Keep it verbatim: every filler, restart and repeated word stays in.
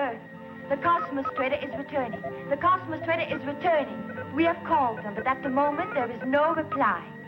Earth. The Cosmos Trader is returning. The Cosmos Trader is returning. We have called them, but at the moment there is no reply.